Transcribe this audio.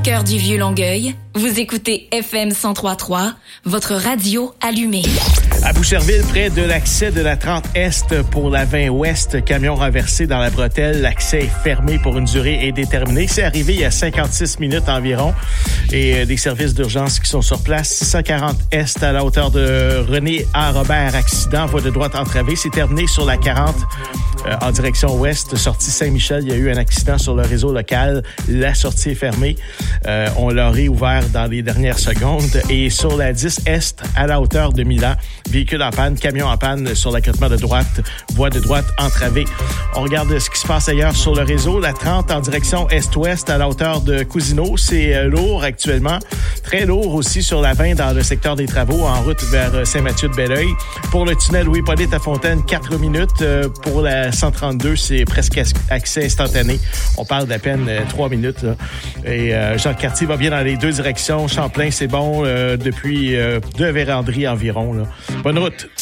cœur du Vieux-Longueuil, vous écoutez FM 103.3, votre radio allumée. À Boucherville, près de l'accès de la 30 Est pour la 20 Ouest, camion renversé dans la bretelle. L'accès est fermé pour une durée indéterminée. C'est arrivé il y a 56 minutes environ. Et des services d'urgence qui sont sur place. 640 Est à la hauteur de René A. Robert. Accident, voie de droite entravée. C'est terminé sur la 40 en direction ouest. Sortie Saint-Michel, il y a eu un accident sur le réseau local. La sortie est fermée. On l'a réouvert dans les dernières secondes. Et sur la 10 Est à la hauteur de Milan, véhicule en panne, camion en panne sur l'accotement de droite, voie de droite entravée. On regarde ce qui se passe ailleurs sur le réseau. La 30 en direction est-ouest à la hauteur de Cousineau. C'est lourd actuellement. Très lourd aussi sur la 20 dans le secteur des travaux en route vers Saint-Mathieu-de-Belleuil. Pour le tunnel Louis-Hippolyte à Fontaine, 4 minutes. Pour la 132, c'est presque accès instantané. On parle d'à peine 3 minutes. Là. Et Jacques-Cartier va bien dans les deux directions. Champlain, c'est bon depuis de Vérandry environ. Là. Bonne route.